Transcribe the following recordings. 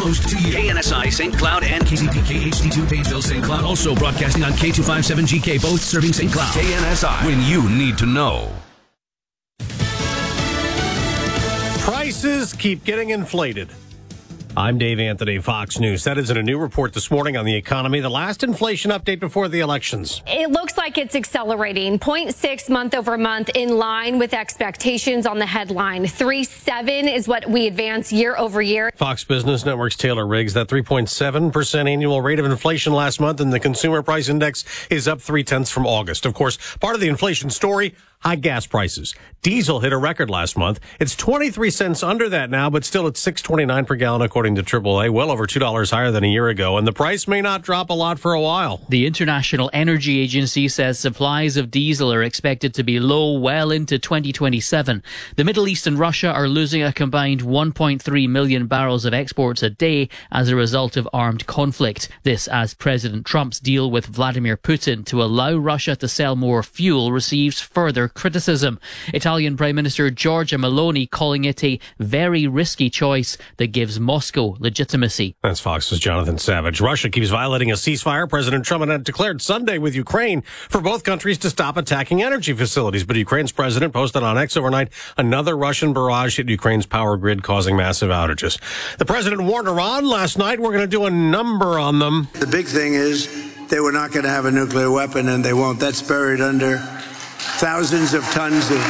close to you. KNSI St. Cloud and KCPK HD2 Pageville St. Cloud. Also broadcasting on K257GK, both serving St. Cloud. KNSI, when you need to know. Prices keep getting inflated. I'm Dave Anthony, Fox News. That is in a new report this morning on the economy, the last inflation update before the elections. It looks like it's accelerating. 0.6 month over month, in line with expectations on the headline. 3.7 is what we advance year over year. Fox Business Network's Taylor Riggs, that 3.7% annual rate of inflation last month, and the consumer price index is up 0.3 from August. Of course, part of the inflation story, high gas prices. Diesel hit a record last month. It's 23 cents under that now, but still at $6.29 per gallon, according to AAA, well over $2 higher than a year ago. And the price may not drop a lot for a while. The International Energy Agency says supplies of diesel are expected to be low well into 2027. The Middle East and Russia are losing a combined 1.3 million barrels of exports a day as a result of armed conflict. This as President Trump's deal with Vladimir Putin to allow Russia to sell more fuel receives further criticism. Italian Prime Minister Giorgia Meloni calling it a very risky choice that gives Moscow legitimacy. That's Fox's Jonathan Savage. Russia keeps violating a ceasefire President Trump had declared Sunday with Ukraine for both countries to stop attacking energy facilities. But Ukraine's president posted on X overnight another Russian barrage hit Ukraine's power grid, causing massive outages. The president warned Iran last night, we're going to do a number on them. The big thing is they were not going to have a nuclear weapon, and they won't. That's buried under thousands of tons of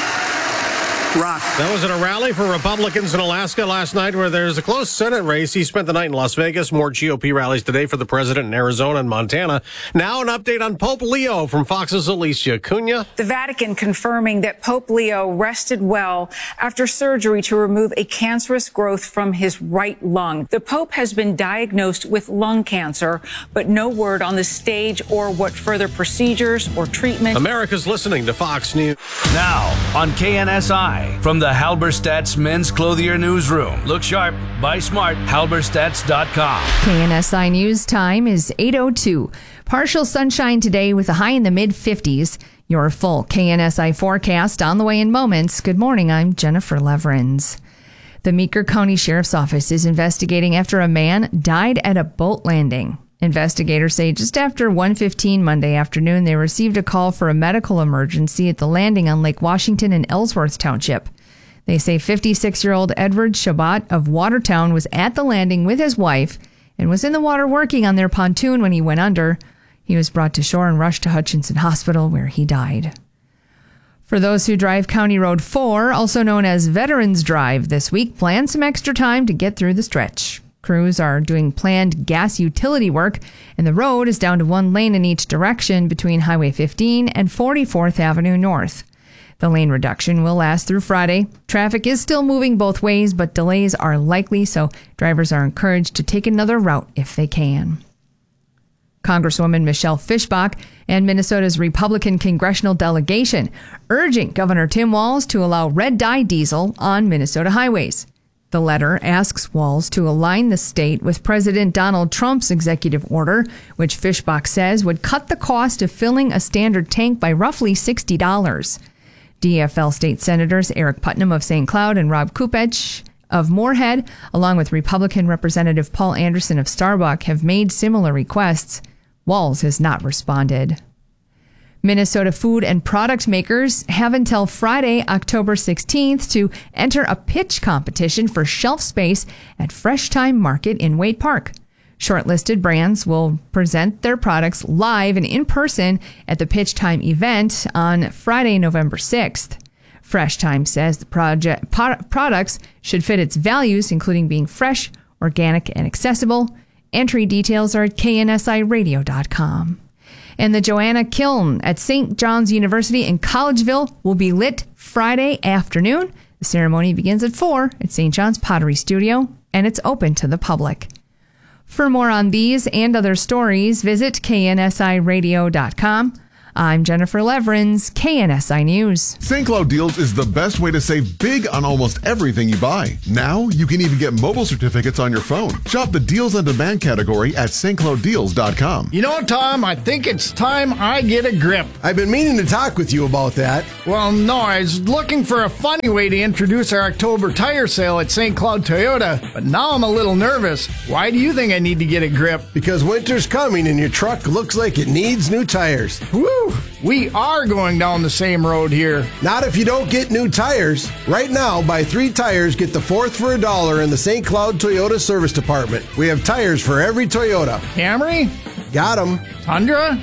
rock. That was at a rally for Republicans in Alaska last night where there's a close Senate race. He spent the night in Las Vegas. More GOP rallies today for the president in Arizona and Montana. Now an update on Pope Leo from Fox's Alicia Cunha. The Vatican confirming that Pope Leo rested well after surgery to remove a cancerous growth from his right lung. The Pope has been diagnosed with lung cancer, but no word on the stage or what further procedures or treatment. America's listening to Fox News. Now on KNSI. From the Halberstadt's Men's Clothier Newsroom. Look sharp, buy smart, halberstadt.com. KNSI News time is 8:02. Partial sunshine today with a high in the mid-50s. Your full KNSI forecast on the way in moments. Good morning, I'm Jennifer Leverins. The Meeker County Sheriff's Office is investigating after a man died at a boat landing. Investigators say just after 1:15 Monday afternoon, they received a call for a medical emergency at the landing on Lake Washington in Ellsworth Township. They say 56-year-old Edward Shabbat of Watertown was at the landing with his wife and was in the water working on their pontoon when he went under. He was brought to shore and rushed to Hutchinson Hospital, where he died. For those who drive County Road 4, also known as Veterans Drive, this week, plan some extra time to get through the stretch. Crews are doing planned gas utility work, and the road is down to one lane in each direction between Highway 15 and 44th Avenue North. The lane reduction will last through Friday. Traffic is still moving both ways, but delays are likely, so drivers are encouraged to take another route if they can. Congresswoman Michelle Fischbach and Minnesota's Republican congressional delegation urging Governor Tim Walz to allow red-dye diesel on Minnesota highways. The letter asks Walz to align the state with President Donald Trump's executive order, which Fischbach says would cut the cost of filling a standard tank by roughly $60. DFL state senators Eric Putnam of St. Cloud and Rob Kupich of Moorhead, along with Republican Representative Paul Anderson of Starbuck, have made similar requests. Walz has not responded. Minnesota food and product makers have until Friday, October 16th to enter a pitch competition for shelf space at Fresh Time Market in Waite Park. Shortlisted brands will present their products live and in person at the Pitch Time event on Friday, November 6th. Fresh Time says the products should fit its values, including being fresh, organic, and accessible. Entry details are at knsiradio.com. And the Joanna Kiln at St. John's University in Collegeville will be lit Friday afternoon. The ceremony begins at 4 at St. John's Pottery Studio, and it's open to the public. For more on these and other stories, visit knsiradio.com. I'm Jennifer Leverins, KNSI News. St. Cloud Deals is the best way to save big on almost everything you buy. Now, you can even get mobile certificates on your phone. Shop the Deals on Demand category at stclouddeals.com. You know, Tom, I think it's time I get a grip. I've been meaning to talk with you about that. Well, no, I was looking for a funny way to introduce our October tire sale at St. Cloud Toyota, but now I'm a little nervous. Why do you think I need to get a grip? Because winter's coming and your truck looks like it needs new tires. Woo! We are going down the same road here. Not if you don't get new tires. Right now, buy 3 tires, get the 4th for $1 in the St. Cloud Toyota Service Department. We have tires for every Toyota. Camry? Got them. Tundra?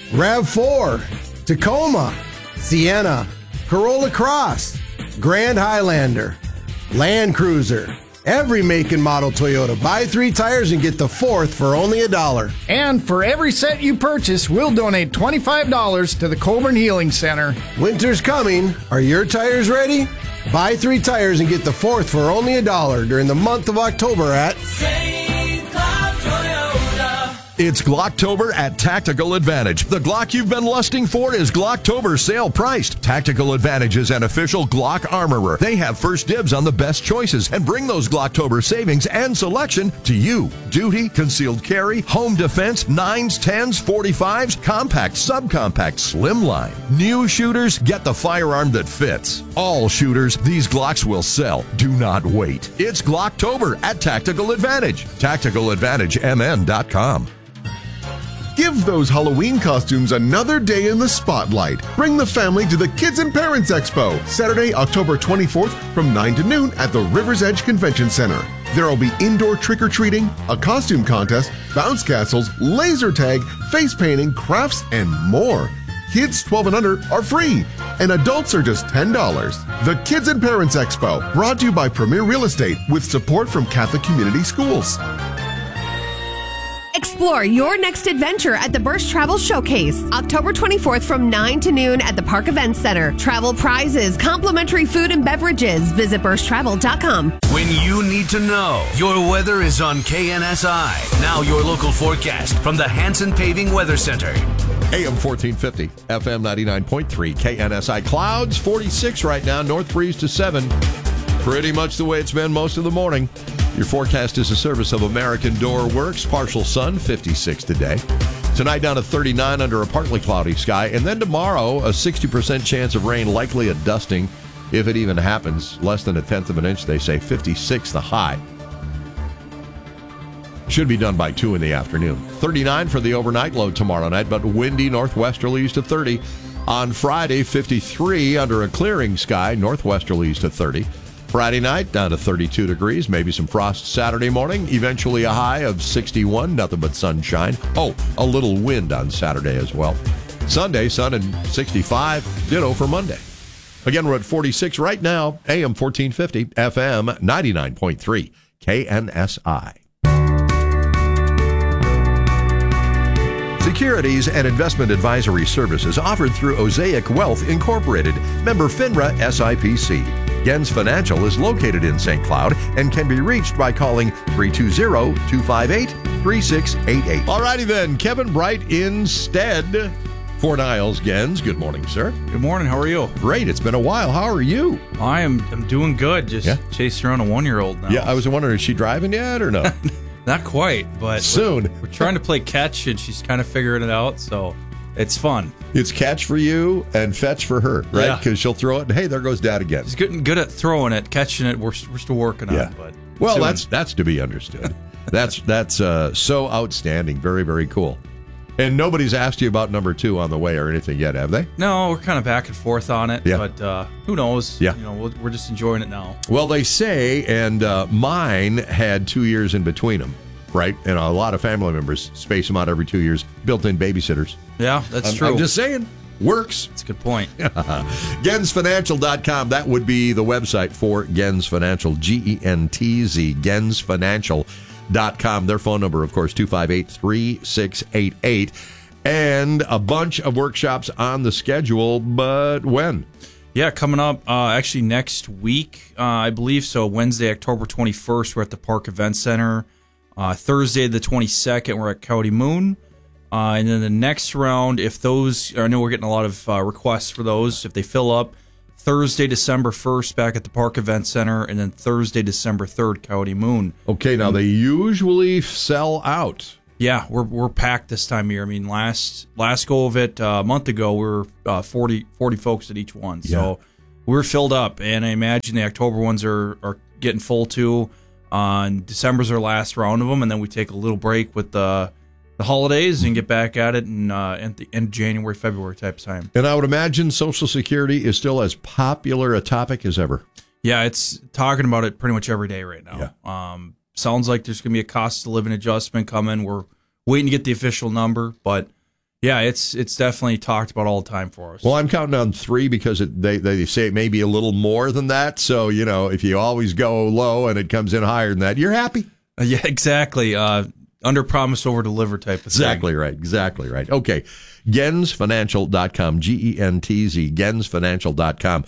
RAV4, Tacoma, Sienna, Corolla Cross, Grand Highlander, Land Cruiser. Every make and model Toyota. Buy 3 tires and get the 4th for only $1. And for every set you purchase, we'll donate $25 to the Coburn Healing Center. Winter's coming. Are your tires ready? Buy 3 tires and get the 4th for only $1 during the month of October at St. Cloud Toyota. It's Glocktober at Tactical Advantage. The Glock you've been lusting for is Glocktober sale priced. Tactical Advantage is an official Glock armorer. They have first dibs on the best choices and bring those Glocktober savings and selection to you. Duty, concealed carry, home defense, 9s, 10s, 45s, compact, subcompact, slimline. New shooters, get the firearm that fits. All shooters, these Glocks will sell. Do not wait. It's Glocktober at Tactical Advantage. TacticalAdvantageMN.com. Give those Halloween costumes another day in the spotlight. Bring the family to the Kids and Parents Expo, Saturday, October 24th from 9 to noon at the River's Edge Convention Center. There will be indoor trick-or-treating, a costume contest, bounce castles, laser tag, face painting, crafts, and more. Kids 12 and under are free, and adults are just $10. The Kids and Parents Expo, brought to you by Premier Real Estate with support from Catholic Community Schools. Explore your next adventure at the Bursch Travel Showcase, October 24th from 9 to noon at the Park Events Center. Travel prizes, complimentary food and beverages. Visit BurschTravel.com. When you need to know, your weather is on KNSI. Now your local forecast from the Hanson Paving Weather Center. AM 1450, FM 99.3, KNSI. Clouds 46 right now, north breeze to 7. Pretty much the way it's been most of the morning. Your forecast is a service of American Door Works. Partial sun, 56 today. Tonight down to 39 under a partly cloudy sky. And then tomorrow, a 60% chance of rain, likely a dusting, if it even happens. Less than 1/10 of an inch, they say. 56 the high. Should be done by 2 in the afternoon. 39 for the overnight low tomorrow night, but windy northwesterlies to 30. On Friday, 53 under a clearing sky, northwesterlies to 30. Friday night, down to 32 degrees, maybe some frost Saturday morning, eventually a high of 61, nothing but sunshine. Oh, a little wind on Saturday as well. Sunday, sun and 65, ditto for Monday. Again, we're at 46 right now, AM 1450, FM 99.3, KNSI. Securities and investment advisory services offered through Osaic Wealth Incorporated, member FINRA SIPC. Gens Financial is located in St. Cloud and can be reached by calling 320-258-3688. All righty then, Kevin Bright instead for Niles Gens. Good morning, sir. Good morning. How are you? Great. It's been a while. How are you? I'm doing good. Just chasing around a 1-year-old now. Yeah, I was wondering, is she driving yet or no? Not quite, but soon. We're trying to play catch, and she's kind of figuring it out, so it's fun. It's catch for you and fetch for her, right? Because she'll throw it, and hey, there goes Dad again. She's getting good at throwing it. Catching it, we're still working on. But well, that's to be understood. that's so outstanding. Very, very cool. And nobody's asked you about number 2 on the way or anything yet, have they? No, we're kind of back and forth on it. Yeah. But who knows? Yeah. You know, we're just enjoying it now. Well, they say, and mine had 2 years in between them. Right? And a lot of family members space them out every 2 years. Built-in babysitters. Yeah, that's true. I'm just saying. Works. That's a good point. GensFinancial.com. That would be the website for Gens Financial. GENTZ. GensFinancial.com. Their phone number, of course, 258-3688. And a bunch of workshops on the schedule, but when? Yeah, coming up actually next week, I believe. So Wednesday, October 21st, we're at the Park Event Center. Thursday, the 22nd, we're at Coyote Moon. And then the next round, if those, I know we're getting a lot of requests for those, if they fill up, Thursday, December 1st, back at the Park Event Center, and then Thursday, December 3rd, Coyote Moon. Okay, now they usually sell out. Yeah, we're packed this time of year. I mean, last go of it a month ago, we were 40 folks at each one. So we're filled up, and I imagine the October ones are getting full too. December's our last round of them, and then we take a little break with the holidays and get back at it at the end of January, February type of time. And I would imagine Social Security is still as popular a topic as ever. Yeah, it's talking about it pretty much every day right now. Yeah. Sounds like there's going to be a cost of living adjustment coming. We're waiting to get the official number, but yeah, it's definitely talked about all the time for us. Well, I'm counting on 3 because they say it may be a little more than that. So, if you always go low and it comes in higher than that, you're happy. Yeah, exactly. Under promise, over deliver type of thing. Exactly right. Okay. GensFinancial.com, GENTZ, GensFinancial.com.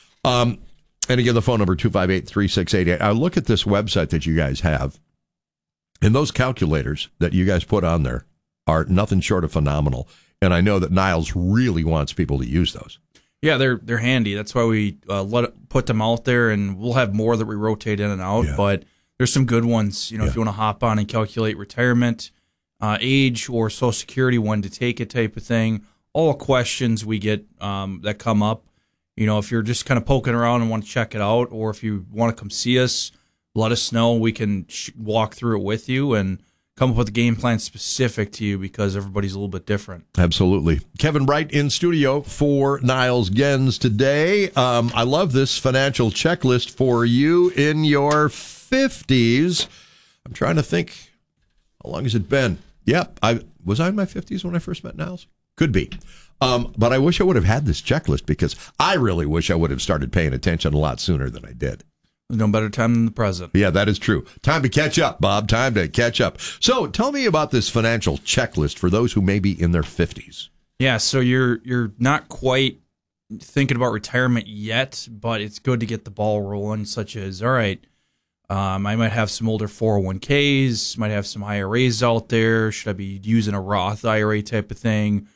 And again, the phone number 258-3688. I look at this website that you guys have, and those calculators that you guys put on there are nothing short of phenomenal. And I know that Niles really wants people to use those. Yeah, they're handy. That's why we put them out there, and we'll have more that we rotate in and out. Yeah. But there's some good ones. If you want to hop on and calculate retirement, age, or Social Security, when to take it type of thing. All questions we get that come up. If you're just kind of poking around and want to check it out, or if you want to come see us, let us know. We can walk through it with you and come up with a game plan specific to you, because everybody's a little bit different. Absolutely. Kevin Bright in studio for Niles Gens today. I love this financial checklist for you in your 50s. I'm trying to think, how long has it been? Yep. Was I in my 50s when I first met Niles? Could be. But I wish I would have had this checklist, because I really wish I would have started paying attention a lot sooner than I did. There's no better time than the present. Yeah, that is true. Time to catch up, Bob. Time to catch up. So tell me about this financial checklist for those who may be in their 50s. Yeah, so you're not quite thinking about retirement yet, but it's good to get the ball rolling, such as, all right, I might have some older 401ks, might have some IRAs out there. Should I be using a Roth IRA type of thing?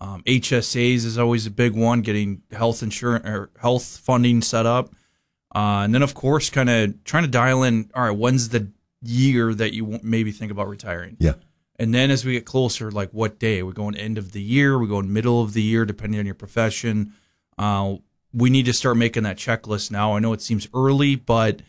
HSAs is always a big one, getting health insurance or health funding set up. And then, of course, kind of trying to dial in, all right, when's the year that you maybe think about retiring? Yeah. And then as we get closer, like what day? We're going end of the year, we're going middle of the year, depending on your profession. We need to start making that checklist now. I know it seems early, but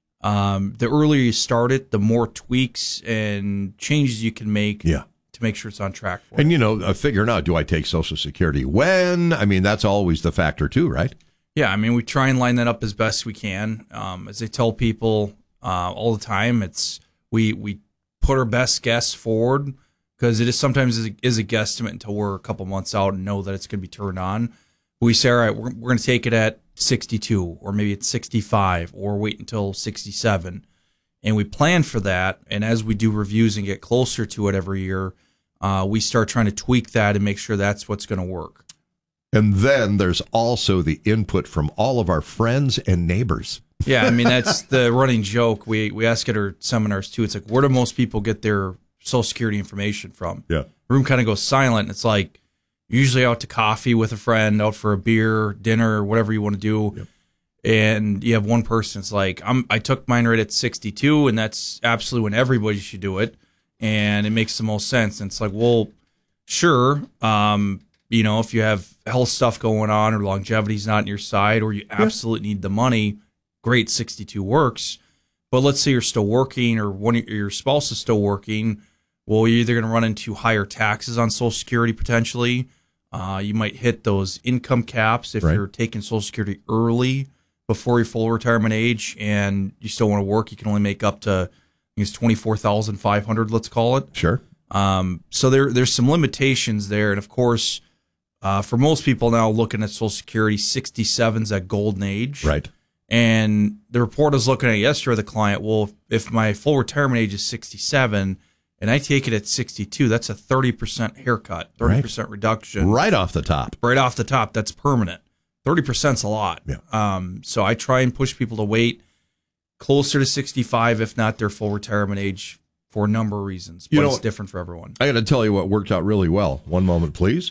the earlier you start it, the more tweaks and changes you can make to make sure it's on track for you. And, figuring out, do I take Social Security when? I mean, that's always the factor too, right? Yeah, I mean, we try and line that up as best we can. As I tell people all the time, it's we put our best guess forward, because it is sometimes is a guesstimate until we're a couple months out and know that it's going to be turned on. We say, all right, we're going to take it at 62, or maybe it's 65, or wait until 67. And we plan for that. And as we do reviews and get closer to it every year, we start trying to tweak that and make sure that's what's going to work. And then there's also the input from all of our friends and neighbors. Yeah, I mean, that's the running joke. We ask at our seminars, too. It's like, where do most people get their Social Security information from? Yeah. The room kind of goes silent. It's like usually out to coffee with a friend, out for a beer, dinner, whatever you want to do. Yep. And you have one person that's like, I took mine right at 62, and that's absolutely when everybody should do it. And it makes the most sense. And it's like, well, sure. If you have health stuff going on, or longevity's not on your side, or you absolutely need the money, great, 62 works. But let's say you're still working, or one of your spouse is still working. Well, you're either going to run into higher taxes on Social Security potentially. You might hit those income caps if you're taking Social Security early before your full retirement age, and you still want to work. You can only make up to, I think it's $24,500, let's call it. Sure. So there's some limitations there, and of course, for most people now looking at Social Security, 67's that golden age. Right. And the report I was looking at yesterday, the client, well, if my full retirement age is 67 and I take it at 62, that's a 30% haircut, 30% reduction. Right off the top. Right off the top. That's permanent. 30%'s a lot. Yeah. So I try and push people to wait closer to 65, if not their full retirement age for a number of reasons, but it's different for everyone. I got to tell you what worked out really well. One moment, please.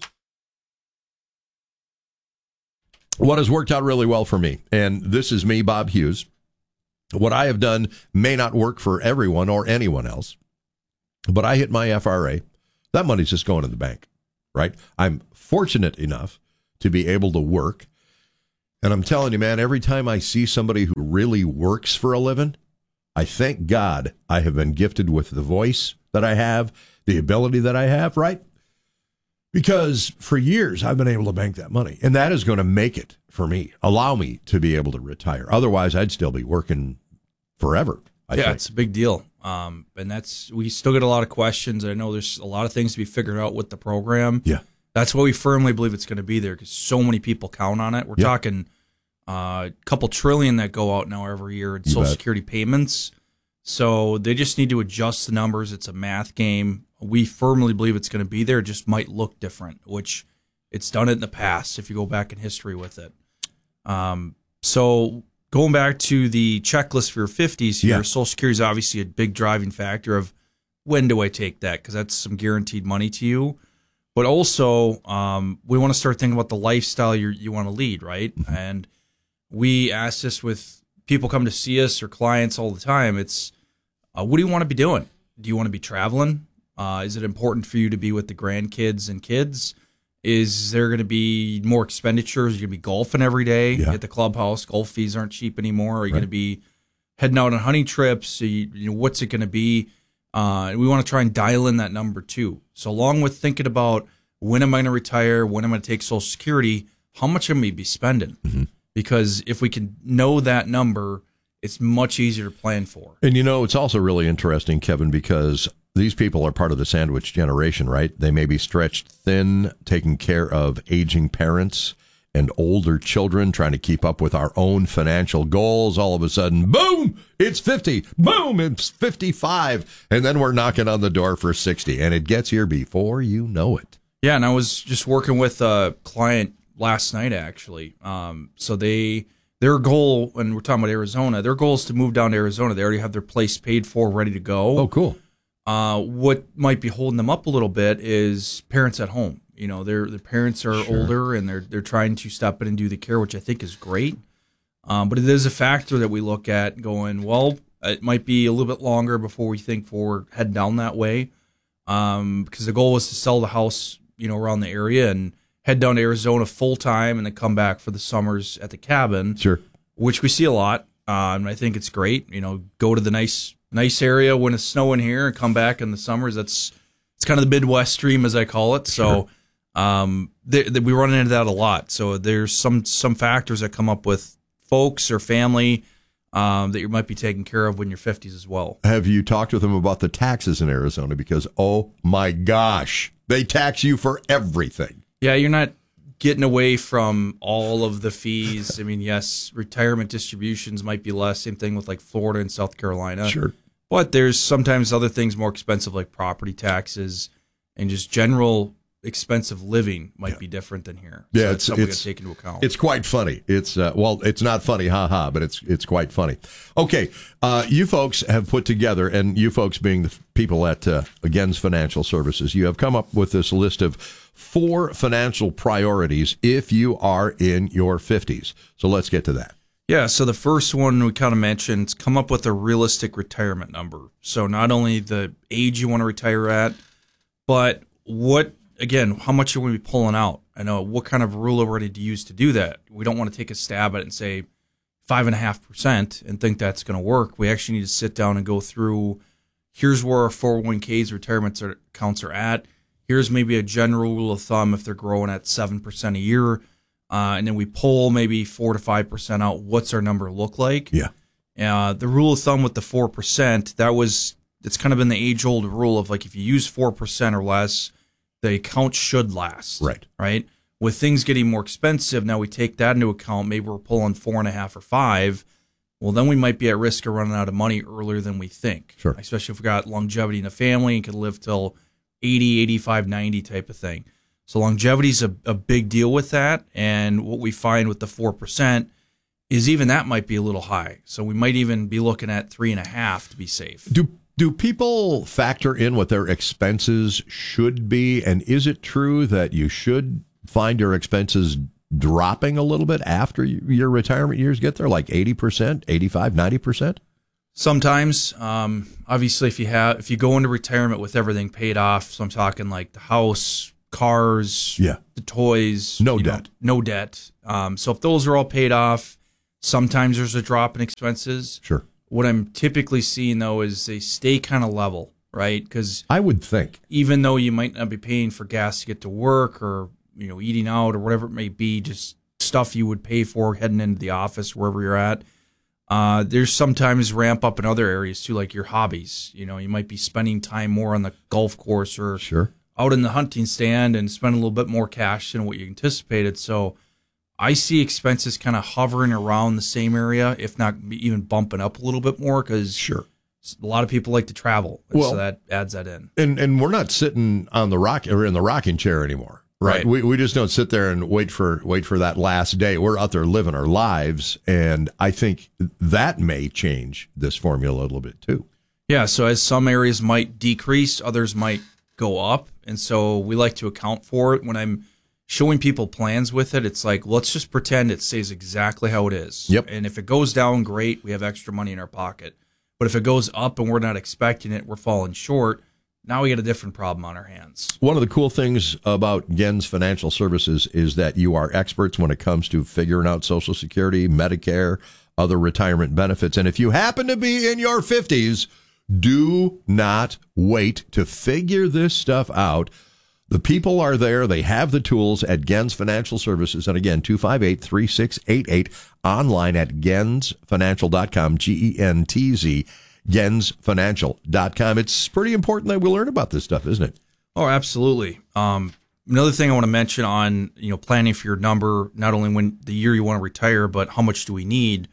What has worked out really well for me, and this is me, Bob Hughes. What I have done may not work for everyone or anyone else, but I hit my FRA. That money's just going in the bank, right? I'm fortunate enough to be able to work. And I'm telling you, man, every time I see somebody who really works for a living, I thank God I have been gifted with the voice that I have, the ability that I have, right? Because for years, I've been able to bank that money. And that is going to make it for me, allow me to be able to retire. Otherwise, I'd still be working forever. I think. It's a big deal. And we still get a lot of questions. I know there's a lot of things to be figured out with the program. Yeah. That's why we firmly believe it's going to be there, because so many people count on it. We're talking a couple trillion that go out now every year in Social Security payments. So they just need to adjust the numbers. It's a math game. We firmly believe it's going to be there. It just might look different, which it's done it in the past if you go back in history with it. So going back to the checklist for your 50s here, Social Security is obviously a big driving factor of when do I take that, because that's some guaranteed money to you. But also, we want to start thinking about the lifestyle you want to lead, right? Mm-hmm. And we ask this with people come to see us or clients all the time. It's, what do you want to be doing? Do you want to be traveling? Is it important for you to be with the grandkids and kids? Is there going to be more expenditures? You're going to be golfing every day at the clubhouse. Golf fees aren't cheap anymore. Are you going to be heading out on hunting trips? So what's it going to be? We want to try and dial in that number too. So along with thinking about when am I going to retire, when am I going to take Social Security, how much am I going to be spending? Mm-hmm. Because if we can know that number, it's much easier to plan for. And it's also really interesting, Kevin, because these people are part of the sandwich generation, right? They may be stretched thin, taking care of aging parents and older children, trying to keep up with our own financial goals. All of a sudden, boom, it's 50. Boom, it's 55. And then we're knocking on the door for 60. And it gets here before you know it. Yeah, and I was just working with a client last night, actually. So their goal, when we're talking about Arizona, their goal is to move down to Arizona. They already have their place paid for, ready to go. Oh, cool. What might be holding them up a little bit is parents at home. Their parents are older, and they're trying to step in and do the care, which I think is great. But it is a factor that we look at going, well, it might be a little bit longer before we think we're heading down that way. Because the goal was to sell the house, around the area and head down to Arizona full time and then come back for the summers at the cabin. Sure. Which we see a lot. And I think it's great. Go to the nice area when it's snowing here and come back in the summers. It's kind of the Midwest dream, as I call it. So we run into that a lot. So there's some factors that come up with folks or family that you might be taking care of when you're 50s as well. Have you talked with them about the taxes in Arizona? Because, oh my gosh, they tax you for everything. Yeah, you're not getting away from all of the fees. I mean, yes, retirement distributions might be less. Same thing with like Florida and South Carolina. Sure. But there's sometimes other things more expensive, like property taxes and just general expensive living might be different than here. So that's something we got to take into account. It's quite funny. It's it's not funny, but it's quite funny. Okay, you folks have put together, and you folks being the people at Again's Financial Services, you have come up with this list of 4 financial priorities if you are in your 50s. So let's get to that. Yeah, so the first one we kind of mentioned is come up with a realistic retirement number. So not only the age you want to retire at, but how much you want to be pulling out. I know what kind of rule already to use to do that. We don't want to take a stab at it and say 5.5% and think that's going to work. We actually need to sit down and go through, here's where our 401ks retirement accounts are at. Here's maybe a general rule of thumb if they're growing at 7% a year. And then we pull maybe 4 to 5% out. What's our number look like? Yeah. The rule of thumb with the 4%, it's kind of been the age-old rule of like if you use 4% or less, the account should last. Right. With things getting more expensive, now we take that into account. Maybe we're pulling 4.5 or 5. Well, then we might be at risk of running out of money earlier than we think. Sure. Especially if we got longevity in the family and can live till 80, 85, 90 type of thing. So longevity is a big deal with that. And what we find with the 4% is even that might be a little high. So we might even be looking at 3.5 to be safe. Do Do people factor in what their expenses should be? And is it true that you should find your expenses dropping a little bit after your retirement years get there, like 80%, 85, 90%? Sometimes, obviously, if you go into retirement with everything paid off, so I'm talking like the house, cars, the toys, no debt. So if those are all paid off, sometimes there's a drop in expenses. Sure. What I'm typically seeing though is they stay kind of level, right? Because I would think, even though you might not be paying for gas to get to work, or eating out, or whatever it may be, just stuff you would pay for heading into the office, wherever you're at. There's sometimes ramp up in other areas too, like your hobbies. You might be spending time more on the golf course or out in the hunting stand and spend a little bit more cash than what you anticipated. So I see expenses kind of hovering around the same area, if not even bumping up a little bit more, because a lot of people like to travel, so that adds that in. And we're not sitting on the in the rocking chair anymore. Right. We just don't sit there and wait for that last day. We're out there living our lives, and I think that may change this formula a little bit too. Yeah, so as some areas might decrease, others might go up, and so we like to account for it. When I'm showing people plans with it, it's like, let's just pretend it stays exactly how it is. Yep. And if it goes down, great, we have extra money in our pocket. But if it goes up and we're not expecting it, we're falling short, now we get a different problem on our hands. One of the cool things about Gens Financial Services is that you are experts when it comes to figuring out Social Security, Medicare, other retirement benefits. And if you happen to be in your 50s, do not wait to figure this stuff out. The people are there. They have the tools at Gens Financial Services. And again, 258-3688, online at gensfinancial.com, GENTZ. GensFinancial.com. It's pretty important that we learn about this stuff, isn't it? Oh, absolutely. Another thing I want to mention on planning for your number, not only when the year you want to retire, but how much do we need,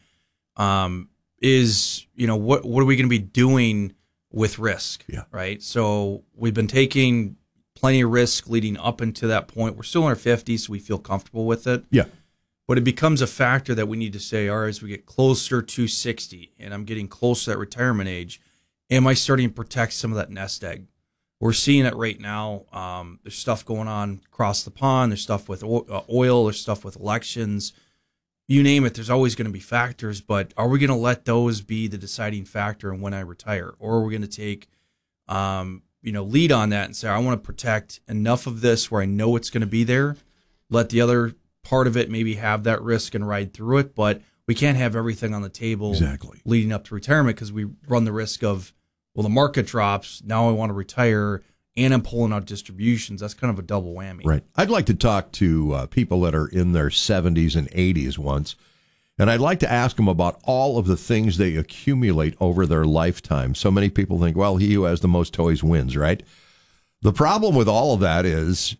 is what are we going to be doing with risk? Yeah. Right. So we've been taking plenty of risk leading up into that point. We're still in our 50s, so we feel comfortable with it. Yeah. But it becomes a factor that we need to say, all right, as we get closer to 60 and I'm getting close to that retirement age, am I starting to protect some of that nest egg? We're seeing it right now. There's stuff going on across the pond. There's stuff with oil. There's stuff with elections. You name it, there's always going to be factors. But are we going to let those be the deciding factor in when I retire? Or are we going to take lead on that and say, I want to protect enough of this where I know it's going to be there, let the other part of it maybe have that risk and ride through it, but we can't have everything on the table leading up to retirement, because we run the risk of, well, the market drops, now I want to retire, and I'm pulling out distributions. That's kind of a double whammy. Right. I'd like to talk to people that are in their 70s and 80s once, and I'd like to ask them about all of the things they accumulate over their lifetime. So many people think, well, he who has the most toys wins, right? The problem with all of that is,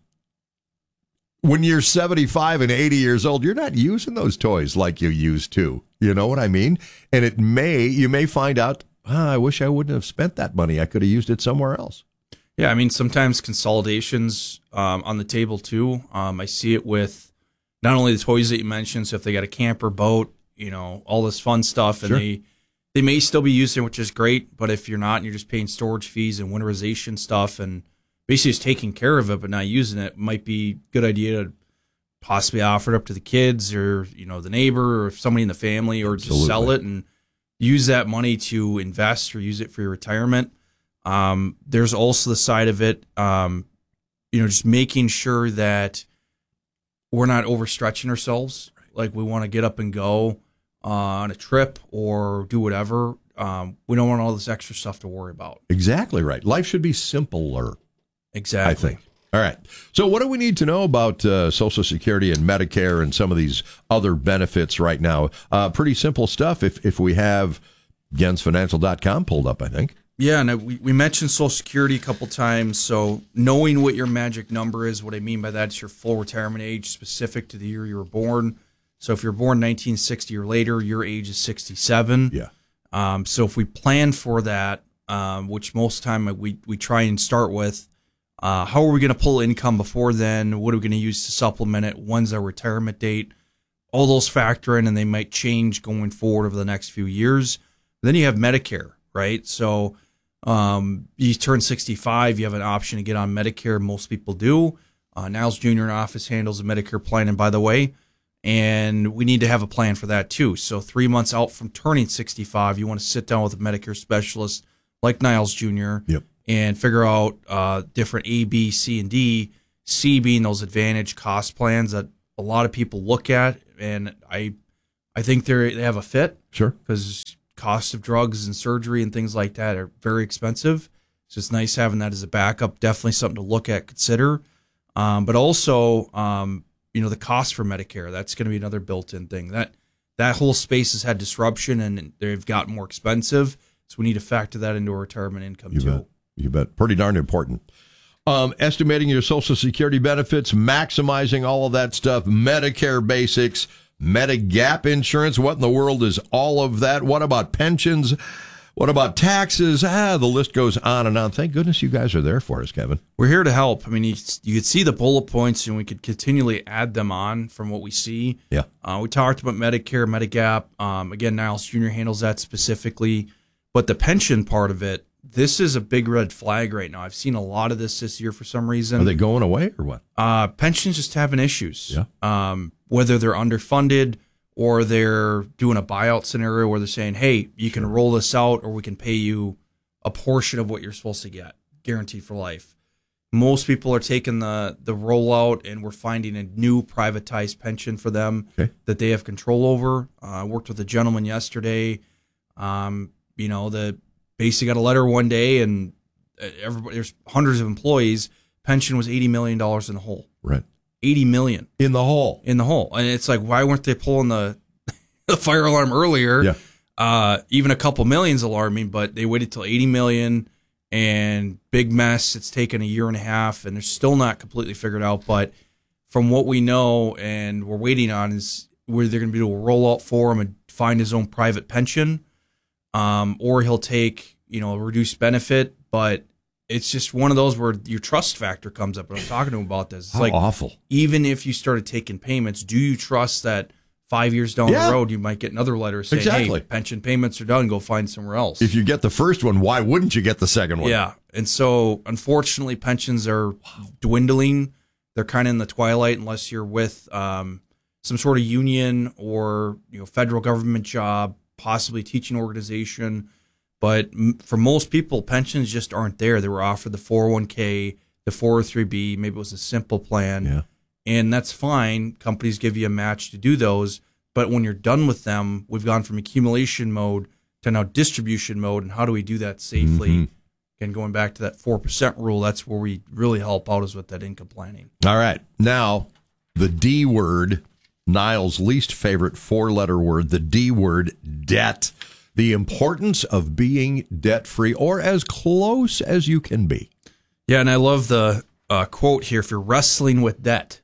when you're 75 and 80 years old, you're not using those toys like you used to. You know what I mean? And you may find out, I wish I wouldn't have spent that money. I could have used it somewhere else. Yeah, I mean, sometimes consolidations on the table too. I see it with not only the toys that you mentioned, so if they got a camper, boat, all this fun stuff, and they may still be using it, which is great, but if you're not and you're just paying storage fees and winterization stuff and basically just taking care of it but not using it, might be a good idea to possibly offer it up to the kids or the neighbor or somebody in the family, or just sell it and use that money to invest or use it for your retirement. There's also the side of it, just making sure that we're not overstretching ourselves. Like we want to get up and go on a trip or do whatever. We don't want all this extra stuff to worry about. Exactly right. Life should be simpler. Exactly. I think. All right. So what do we need to know about Social Security and Medicare and some of these other benefits right now? Pretty simple stuff if we have gensfinancial.com pulled up, I think. Yeah, and we mentioned Social Security a couple times. So knowing what your magic number is, what I mean by that is your full retirement age specific to the year you were born. So if you're born 1960 or later, your age is 67. Yeah. So if we plan for that, which most time we try and start with, how are we going to pull income before then? What are we going to use to supplement it? When's our retirement date? All those factor in, and they might change going forward over the next few years. Then you have Medicare, right? So You turn 65, you have an option to get on Medicare. Most people do. Niles Jr. in office handles the Medicare plan, and by the way, and we need to have a plan for that too. So 3 months out from turning 65, you want to sit down with a Medicare specialist like Niles Jr. And figure out different A, B, C, and D. C being those advantage cost plans that a lot of people look at, and I think they have a fit. Sure. Because cost of drugs and surgery and things like that are very expensive. So it's nice having that as a backup. Definitely something to look at, consider. But also, the cost for Medicare, that's going to be another built-in thing. That whole space has had disruption and they've gotten more expensive. So we need to factor that into our retirement income too. You bet. Pretty darn important. Estimating your Social Security benefits, maximizing all of that stuff, Medicare basics, Medigap insurance. What in the world is all of that? What about pensions? What about taxes? The list goes on and on. Thank goodness you guys are there for us, Kevin. We're here to help. I mean, you could see the bullet points, and we could continually add them on from what we see. Yeah. We talked about Medicare, Medigap. Again, Niles Jr. handles that specifically. But the pension part of it, this is a big red flag right now. I've seen a lot of this year for some reason. Are they going away or what? Pensions just having issues. Yeah. Whether they're underfunded or they're doing a buyout scenario where they're saying, hey, you can roll this out or we can pay you a portion of what you're supposed to get, guaranteed for life. Most people are taking the rollout, and we're finding a new privatized pension for them that they have control over. I worked with a gentleman yesterday. The basically got a letter one day, and everybody, there's hundreds of employees. Pension was $80 million in the hole. Right. $80 million in the hole. And it's like, why weren't they pulling the fire alarm earlier? Yeah. Even a couple million's alarming, but they waited till $80 million, and big mess. It's taken a year and a half, and they're still not completely figured out. But from what we know and we're waiting on is where they're going to be able to roll out for him and find his own private pension, or he'll take a reduced benefit. But it's just one of those where your trust factor comes up. And I was talking to him about this. It's How awful. Even if you started taking payments, do you trust that 5 years down the road you might get another letter saying, hey, pension payments are done, go find somewhere else? If you get the first one, why wouldn't you get the second one? Yeah. And so, unfortunately, pensions are dwindling. They're kind of in the twilight unless you're with some sort of union or federal government job, possibly teaching organization. But for most people, pensions just aren't there. They were offered the 401k, the 403b, maybe it was a simple plan. Yeah. And that's fine. Companies give you a match to do those. But when you're done with them, we've gone from accumulation mode to now distribution mode. And how do we do that safely? Mm-hmm. And going back to that 4% rule, that's where we really help out, is with that income planning. All right. Now, the D word, Niles' least favorite four-letter word, the D word, debt. The importance of being debt-free, or as close as you can be. Yeah, and I love the quote here, if you're wrestling with debt.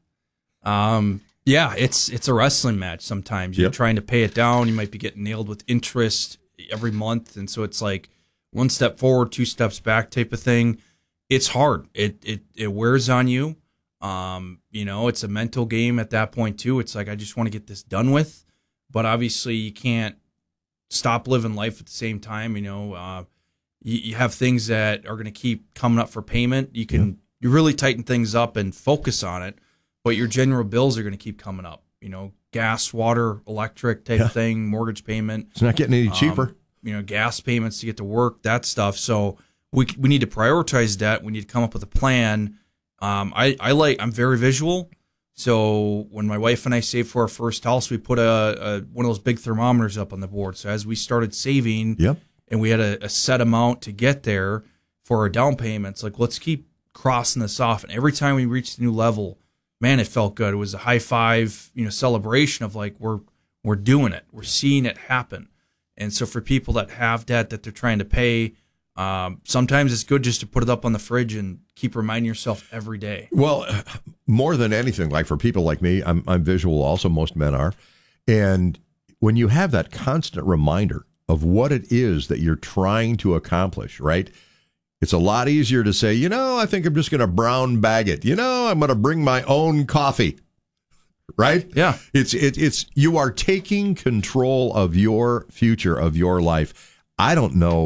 It's a wrestling match sometimes. You're trying to pay it down. You might be getting nailed with interest every month. And so it's like one step forward, two steps back type of thing. It's hard. It wears on you. It's a mental game at that point too. It's like, I just want to get this done with. But obviously you can't stop living life at the same time. You have things that are going to keep coming up for payment. You really tighten things up and focus on it, but your general bills are going to keep coming up. Gas, water, electric type of thing, mortgage payment. It's not getting any cheaper. Gas payments to get to work, that stuff. So we need to prioritize that. We need to come up with a plan. I'm very visual. So when my wife and I saved for our first house, we put one of those big thermometers up on the board. So as we started saving, and we had a set amount to get there for our down payments, like, let's keep crossing this off. And every time we reached a new level, man, it felt good. It was a high five, celebration of like, we're doing it. We're seeing it happen. And so for people that have debt that they're trying to pay, sometimes it's good just to put it up on the fridge and keep reminding yourself every day. Well, more than anything, like for people like me, I'm visual also, most men are. And when you have that constant reminder of what it is that you're trying to accomplish, right? It's a lot easier to say, I think I'm just going to brown bag it. I'm going to bring my own coffee, right? Yeah. It's you are taking control of your future, of your life. I don't know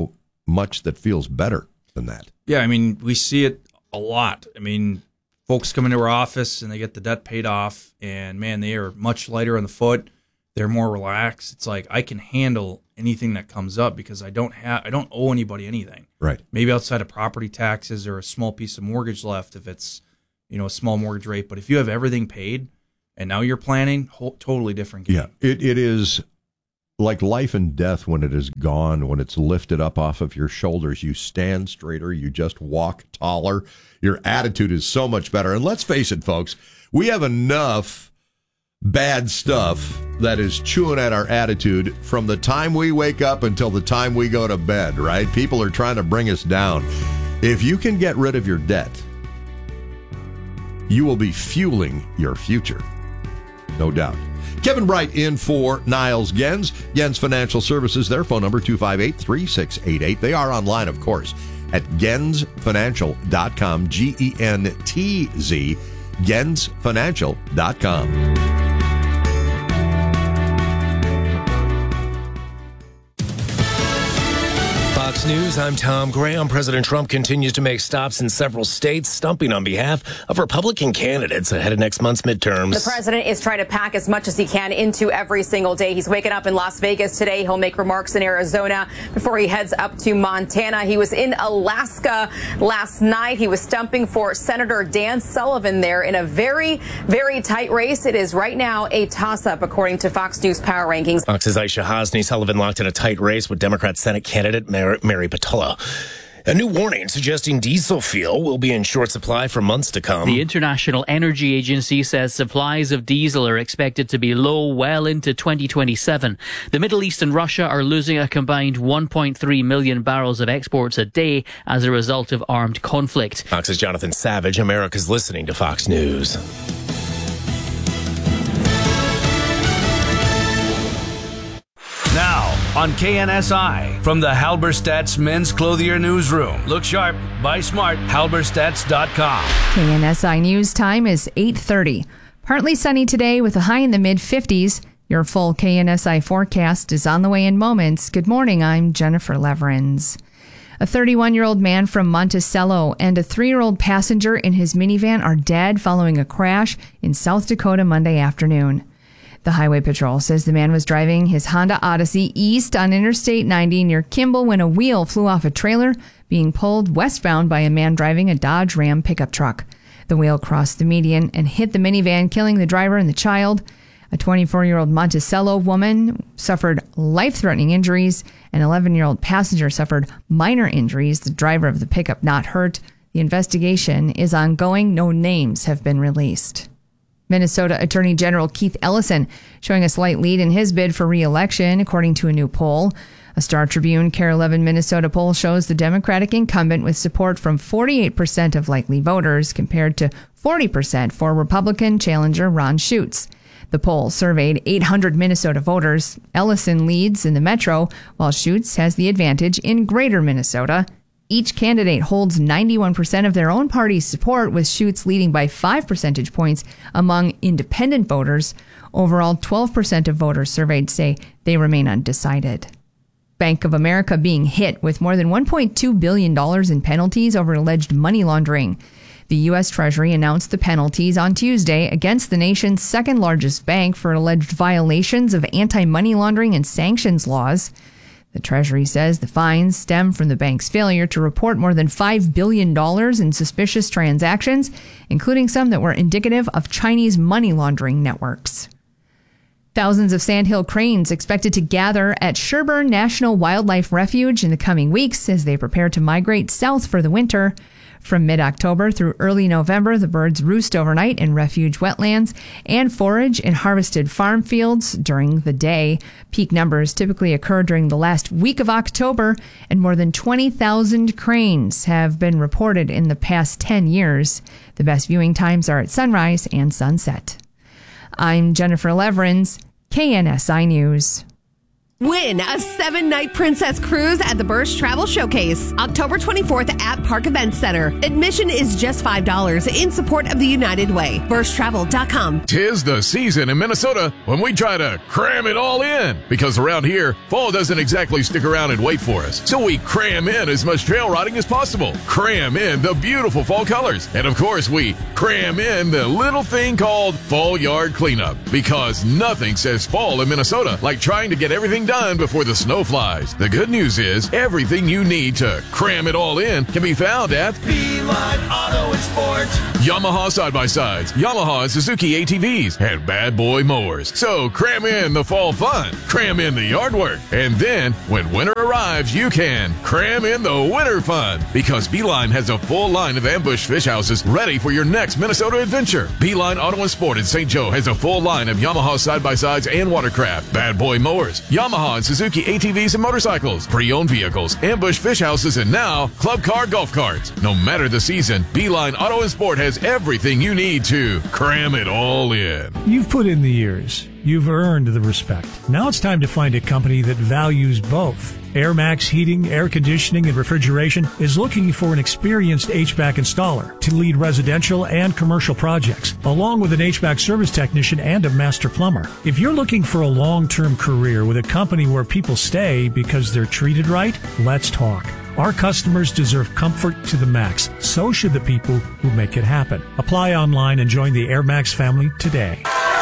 much that feels better than that. Yeah, I mean, we see it a lot. I mean, folks come into our office and they get the debt paid off, and man, they are much lighter on the foot. They're more relaxed. It's like, I can handle anything that comes up because I don't owe anybody anything. Right. Maybe outside of property taxes or a small piece of mortgage left if it's, a small mortgage rate. But if you have everything paid and now you're planning, totally different game. Yeah, it is like life and death when it is gone, when it's lifted up off of your shoulders. You stand straighter, you just walk taller. Your attitude is so much better. And let's face it, folks, we have enough bad stuff that is chewing at our attitude from the time we wake up until the time we go to bed, right? People are trying to bring us down. If you can get rid of your debt, you will be fueling your future. No doubt. Kevin Bright in for Niles Gens. Gens Financial Services, their phone number 258-3688. They are online, of course, at gensfinancial.com, GENTZ, gensfinancial.com. Fox News, I'm Tom Graham. President Trump continues to make stops in several states, stumping on behalf of Republican candidates ahead of next month's midterms. The president is trying to pack as much as he can into every single day. He's waking up in Las Vegas today. He'll make remarks in Arizona before he heads up to Montana. He was in Alaska last night. He was stumping for Senator Dan Sullivan there in a very, very tight race. It is right now a toss-up, according to Fox News Power Rankings. Fox's Aisha Hasni. Sullivan locked in a tight race with Democrat Senate candidate Mary Patullo. A new warning suggesting diesel fuel will be in short supply for months to come. The International Energy Agency says supplies of diesel are expected to be low well into 2027. The Middle East and Russia are losing a combined 1.3 million barrels of exports a day as a result of armed conflict. Fox's Jonathan Savage. America's listening to Fox News. Now, on KNSI, from the Halberstadt's Men's Clothier Newsroom. Look sharp, buy smart, halberstadts.com. KNSI News time is 8:30. Partly sunny today with a high in the mid-50s. Your full KNSI forecast is on the way in moments. Good morning, I'm Jennifer Leverins. A 31-year-old man from Monticello and a 3-year-old passenger in his minivan are dead following a crash in South Dakota Monday afternoon. The Highway Patrol says the man was driving his Honda Odyssey east on Interstate 90 near Kimball when a wheel flew off a trailer being pulled westbound by a man driving a Dodge Ram pickup truck. The wheel crossed the median and hit the minivan, killing the driver and the child. A 24-year-old Monticello woman suffered life-threatening injuries. An 11-year-old passenger suffered minor injuries. The driver of the pickup not hurt. The investigation is ongoing. No names have been released. Minnesota Attorney General Keith Ellison showing a slight lead in his bid for re-election, according to a new poll. A Star Tribune KARE 11 Minnesota poll shows the Democratic incumbent with support from 48% of likely voters compared to 40% for Republican challenger Ron Schutz. The poll surveyed 800 Minnesota voters. Ellison leads in the metro, while Schutz has the advantage in greater Minnesota. Each candidate holds 91% of their own party's support, with Schutz leading by 5 percentage points among independent voters. Overall, 12% of voters surveyed say they remain undecided. Bank of America being hit with more than $1.2 billion in penalties over alleged money laundering. The U.S. Treasury announced the penalties on Tuesday against the nation's second largest bank for alleged violations of anti-money laundering and sanctions laws. The Treasury says the fines stem from the bank's failure to report more than $5 billion in suspicious transactions, including some that were indicative of Chinese money laundering networks. Thousands of sandhill cranes expected to gather at Sherburne National Wildlife Refuge in the coming weeks as they prepare to migrate south for the winter. From mid-October through early November, the birds roost overnight in refuge wetlands and forage in harvested farm fields during the day. Peak numbers typically occur during the last week of October, and more than 20,000 cranes have been reported in the past 10 years. The best viewing times are at sunrise and sunset. I'm Jennifer Leverins, KNSI News. Win a 7-night princess cruise at the Birch Travel Showcase, October 24th at Park Events Center. Admission is just $5 in support of the United Way. BirchTravel.com. Tis the season in Minnesota when we try to cram it all in. Because around here, fall doesn't exactly stick around and wait for us. So we cram in as much trail riding as possible. Cram in the beautiful fall colors. And of course, we cram in the little thing called fall yard cleanup. Because nothing says fall in Minnesota like trying to get everything done before the snow flies. The good news is everything you need to cram it all in can be found at Beeline Auto and Sport. Yamaha side-by-sides, Yamaha and Suzuki ATVs, and Bad Boy mowers. So cram in the fall fun, cram in the yard work, and then when winter arrives, you can cram in the winter fun. Because Beeline has a full line of ambush fish houses ready for your next Minnesota adventure. Beeline Auto and Sport in St. Joe has a full line of Yamaha side-by-sides and watercraft, Bad Boy mowers, Yamaha and Suzuki ATVs and motorcycles, pre-owned vehicles, ambush fish houses, and now club car golf carts. No matter the season, Beeline Auto and Sport has everything you need to cram it all in. You've put in the years. You've earned the respect. Now it's time to find a company that values both. AirMax Heating, Air Conditioning, and Refrigeration is looking for an experienced HVAC installer to lead residential and commercial projects, along with an HVAC service technician and a master plumber. If you're looking for a long-term career with a company where people stay because they're treated right, let's talk. Our customers deserve comfort to the max. So should the people who make it happen. Apply online and join the AirMax family today.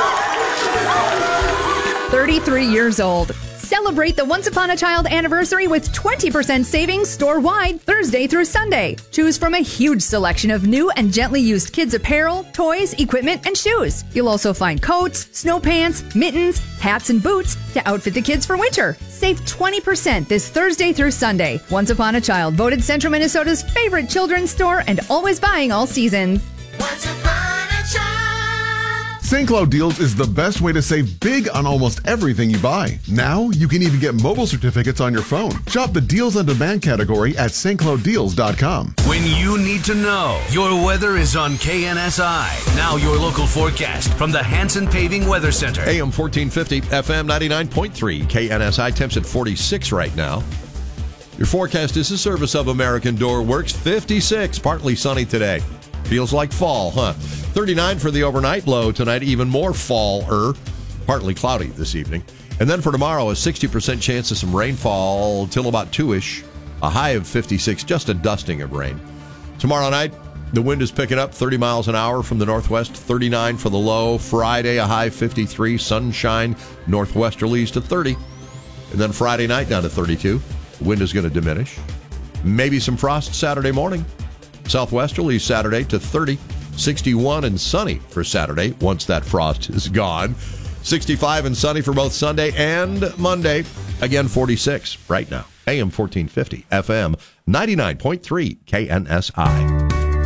33 years old. Celebrate the Once Upon a Child anniversary with 20% savings store-wide Thursday through Sunday. Choose from a huge selection of new and gently used kids apparel, toys, equipment, and shoes. You'll also find coats, snow pants, mittens, hats, and boots to outfit the kids for winter. Save 20% this Thursday through Sunday. Once Upon a Child, voted Central Minnesota's favorite children's store and always buying all seasons. Once upon a child. St. Cloud Deals is the best way to save big on almost everything you buy. Now, you can even get mobile certificates on your phone. Shop the Deals on Demand category at stclouddeals.com. When you need to know, your weather is on KNSI. Now your local forecast from the Hanson Paving Weather Center. AM 1450, FM 99.3, KNSI, temps at 46 right now. Your forecast is a service of American Door Works. 56, partly sunny today. Feels like fall, huh? 39 for the overnight low tonight, even more fall-er. Partly cloudy this evening. And then for tomorrow, a 60% chance of some rainfall till about 2-ish. A high of 56, just a dusting of rain. Tomorrow night, the wind is picking up 30 miles an hour from the northwest, 39 for the low. Friday, a high 53, sunshine, northwesterlies to 30. And then Friday night down to 32. The wind is going to diminish. Maybe some frost Saturday morning. Southwesterlies Saturday to 30. 61 and sunny for Saturday once that frost is gone. 65 and sunny for both Sunday and Monday. Again, 46 right now. AM 1450, FM 99.3 KNSI.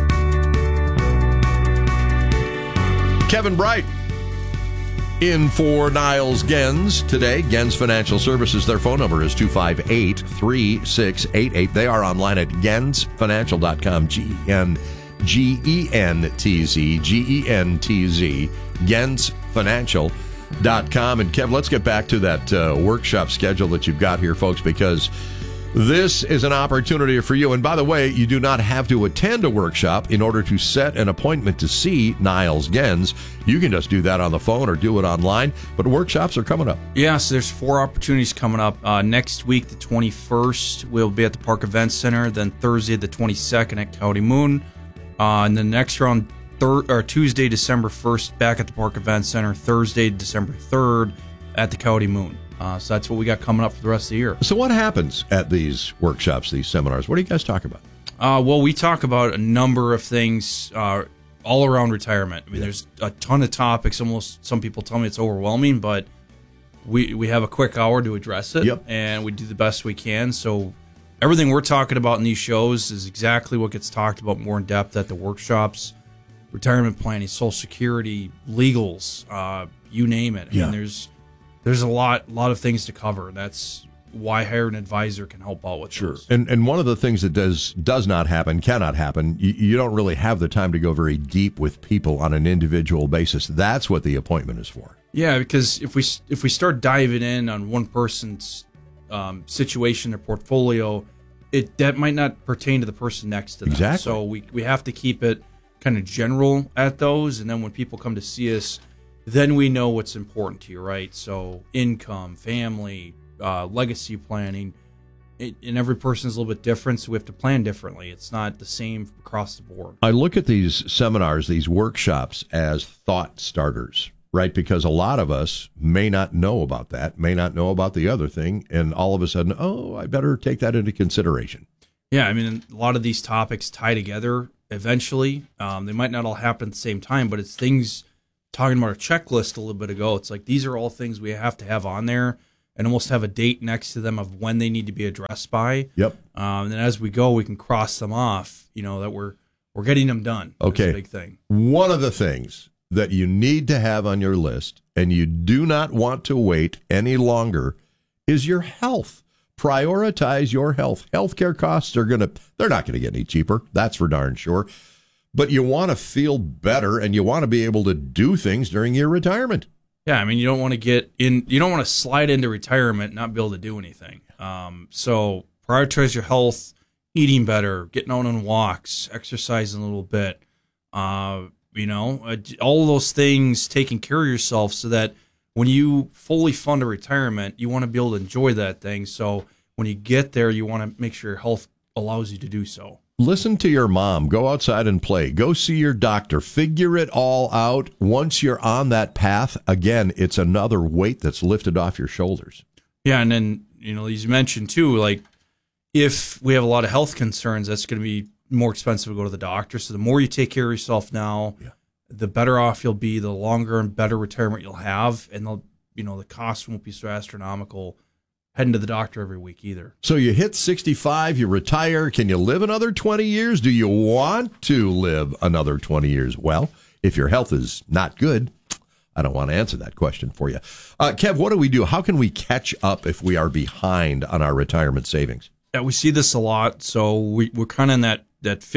Kevin Bright in for Niles Gens today. Gens Financial Services, their phone number is 258-3688. They are online at gensfinancial.com, G-E-N-T-Z, gensfinancial.com. And Kev, let's get back to that workshop schedule that you've got here, folks, because this is an opportunity for you. And by the way, you do not have to attend a workshop in order to set an appointment to see Niles Gens. You can just do that on the phone or do it online. But workshops are coming up. Yes, there's 4 opportunities coming up. Next week, the 21st, we'll be at the Park Events Center. Then Thursday, the 22nd at County Moon. And the next round, Tuesday, December 1st, back at the Park Events Center. Thursday, December 3rd, at the County Moon. So that's what we got coming up for the rest of the year. So what happens at these workshops, these seminars? What do you guys talk about? Well, we talk about a number of things all around retirement. I mean, there's a ton of topics. Almost some people tell me it's overwhelming, but we have a quick hour to address it, and we do the best we can. So everything we're talking about in these shows is exactly what gets talked about more in depth at the workshops. Retirement planning, Social Security, legals, you name it. I mean, there's a lot of things to cover. That's why hiring an advisor can help out with those. And one of the things that does not happen, cannot happen, you don't really have the time to go very deep with people on an individual basis. That's what the appointment is for. Yeah, because if we start diving in on one person's situation or portfolio, that might not pertain to the person next to them. Exactly. So we have to keep it kind of general at those, and then when people come to see us, then we know what's important to you, right? So income, family, legacy planning, and every person is a little bit different, so we have to plan differently. It's not the same across the board. I look at these seminars, these workshops, as thought starters, right? Because a lot of us may not know about that, may not know about the other thing, and all of a sudden, I better take that into consideration. Yeah, I mean, a lot of these topics tie together eventually. They might not all happen at the same time, but it's things, talking about a checklist a little bit ago, it's like these are all things we have to have on there and almost have a date next to them of when they need to be addressed by. Yep. And then as we go, we can cross them off, that we're getting them done. Okay. That's a big thing. One of the things that you need to have on your list, and you do not want to wait any longer, is your health. Prioritize your health. Healthcare costs they're not going to get any cheaper. That's for darn sure. But you want to feel better, and you want to be able to do things during your retirement. Yeah, I mean, you don't want to slide into retirement and not be able to do anything. So prioritize your health, eating better, getting out on walks, exercising a little bit, all those things, taking care of yourself so that when you fully fund a retirement, you want to be able to enjoy that thing. So when you get there, you want to make sure your health allows you to do so. Listen to your mom. Go outside and play. Go see your doctor. Figure it all out. Once you're on that path, again, it's another weight that's lifted off your shoulders. Yeah, and then, as you mentioned too, like if we have a lot of health concerns, that's going to be more expensive to go to the doctor. So the more you take care of yourself now, the better off you'll be, the longer and better retirement you'll have, and the cost won't be so astronomical heading to the doctor every week either. So you hit 65, you retire. Can you live another 20 years? Do you want to live another 20 years? Well, if your health is not good, I don't want to answer that question for you. Kev, what do we do? How can we catch up if we are behind on our retirement savings? Yeah, we see this a lot. So we're kind of in that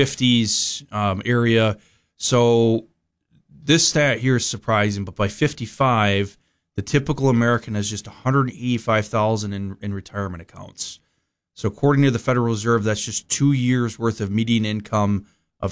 50s area. So this stat here is surprising, but by 55, the typical American has just $185,000 in retirement accounts. So according to the Federal Reserve, that's just 2 years worth of median income of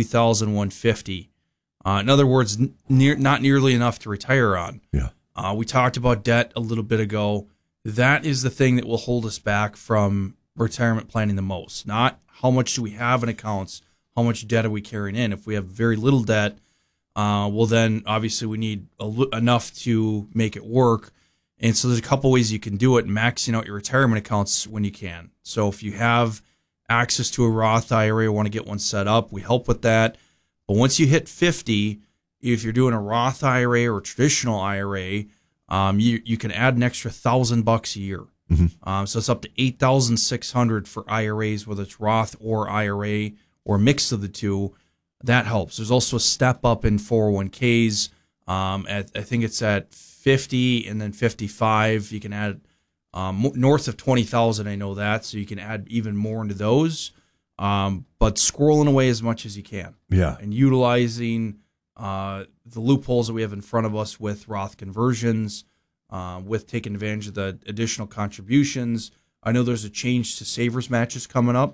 $82,150. In other words, not nearly enough to retire on. Yeah. We talked about debt a little bit ago. That is the thing that will hold us back from retirement planning the most. Not how much do we have in accounts, how much debt are we carrying in. If we have very little debt, well, then obviously we need enough to make it work. And so there's a couple ways you can do it, maxing out your retirement accounts when you can. So if you have access to a Roth IRA or want to get one set up, we help with that. But once you hit 50, if you're doing a Roth IRA or a traditional IRA, you can add an extra $1,000 a year. Mm-hmm. So it's up to $8,600 for IRAs, whether it's Roth or IRA or a mix of the two. That helps. There's also a step up in 401ks. I think it's at 50 and then 55. You can add north of 20,000. I know that, so you can add even more into those. But squirreling away as much as you can. Yeah, and utilizing the loopholes that we have in front of us with Roth conversions, with taking advantage of the additional contributions. I know there's a change to savers matches coming up.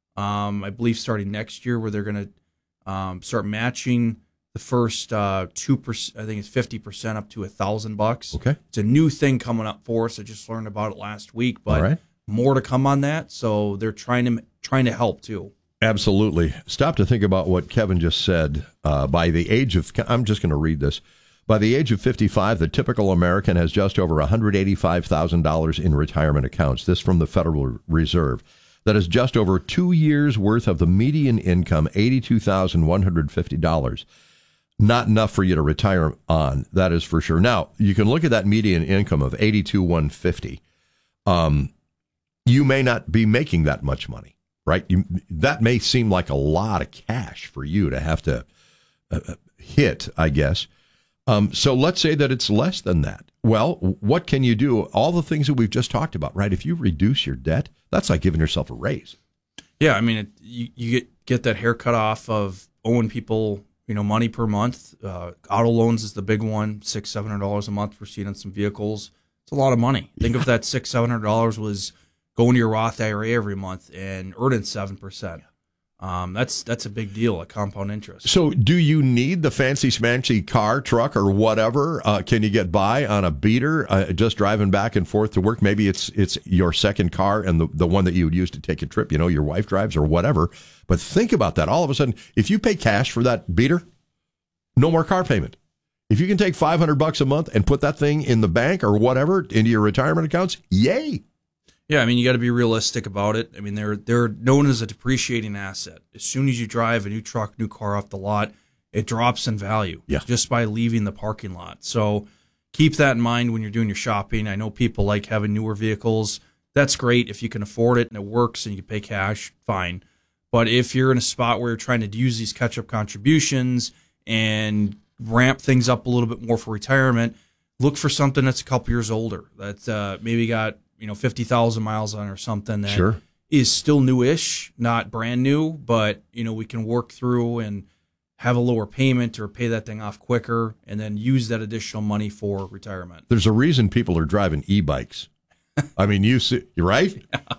I believe starting next year, where they're going to start matching the first 2%. I think it's 50% up to $1,000. Okay, it's a new thing coming up for us. I just learned about it last week, but more to come on that. So they're trying to help too. Absolutely. Stop to think about what Kevin just said. By the age of, I'm just going to read this. By the age of 55, the typical American has just over $185,000 in retirement accounts. This from the Federal Reserve. That is just over 2 years' worth of the median income, $82,150. Not enough for you to retire on, that is for sure. Now, you can look at that median income of $82,150. You may not be making that much money, right? That may seem like a lot of cash for you to have to hit, I guess. So let's say that it's less than that. Well, what can you do? All the things that we've just talked about, right? If you reduce your debt, that's like giving yourself a raise. Yeah, I mean, you get that haircut off of owing people, money per month. Auto loans is the big one, $600-700 a month we're seeing on some vehicles. It's a lot of money. Think if that $600-700 was going to your Roth IRA every month and earning 7%. That's a big deal, a compound interest. So do you need the fancy smancy car, truck, or whatever? Can you get by on a beater just driving back and forth to work? Maybe it's your second car and the one that you would use to take a trip, your wife drives or whatever. But think about that. All of a sudden, if you pay cash for that beater, no more car payment. If you can take $500 a month and put that thing in the bank or whatever into your retirement accounts, yay. Yeah, I mean, you got to be realistic about it. I mean, they're known as a depreciating asset. As soon as you drive a new truck, new car off the lot, it drops in value just by leaving the parking lot. So keep that in mind when you're doing your shopping. I know people like having newer vehicles. That's great if you can afford it and it works and you pay cash, fine. But if you're in a spot where you're trying to use these catch-up contributions and ramp things up a little bit more for retirement, look for something that's a couple years older, that maybe got 50,000 miles on or something that is still newish, not brand new, but we can work through and have a lower payment or pay that thing off quicker and then use that additional money for retirement. There's a reason people are driving e-bikes. I mean, you see, right?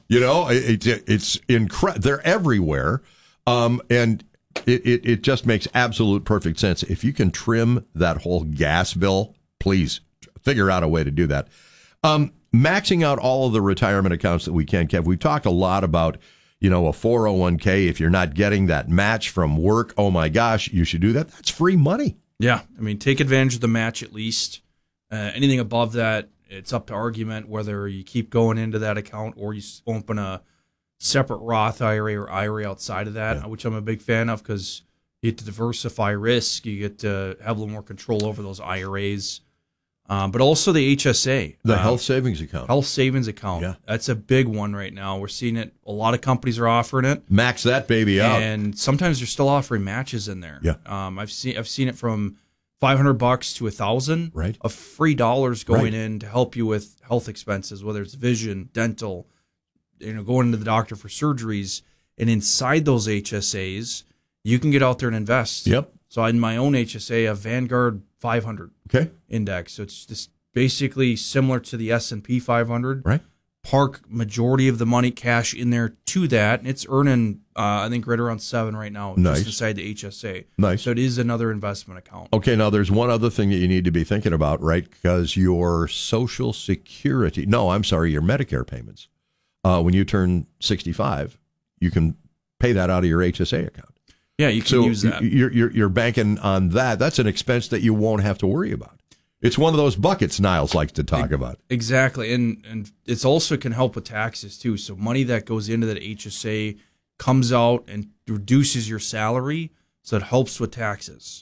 It's incredible. They're everywhere. And it just makes absolute perfect sense. If you can trim that whole gas bill, please figure out a way to do that. Maxing out all of the retirement accounts that we can, Kev. We've talked a lot about, a 401k. If you're not getting that match from work, oh my gosh, you should do that. That's free money. Yeah. I mean, take advantage of the match at least. Anything above that, it's up to argument whether you keep going into that account or you open a separate Roth IRA or IRA outside of that, which I'm a big fan of because you get to diversify risk. You get to have a little more control over those IRAs. But also the HSA. The health savings account. Health savings account. Yeah. That's a big one right now. We're seeing it. A lot of companies are offering it. Max that baby out. And sometimes they're still offering matches in there. Yeah. I've seen it from $500 to $1,000 right. of free dollars going in to help you with health expenses, whether it's vision, dental, going to the doctor for surgeries. And inside those HSAs, you can get out there and invest. Yep. So in my own HSA, a Vanguard 500 index. So it's just basically similar to the S&P 500. Right. Park majority of the money cash in there to that. And it's earning, I think, right around 7 right now. Nice. Just inside the HSA. Nice. So it is another investment account. Okay, now there's one other thing that you need to be thinking about, right? Because your Social Security, your Medicare payments, when you turn 65, you can pay that out of your HSA account. Yeah, you can use that. You're banking on that. That's an expense that you won't have to worry about. It's one of those buckets Niles likes to talk about. Exactly, and it's also can help with taxes too. So money that goes into that HSA comes out and reduces your salary, so it helps with taxes.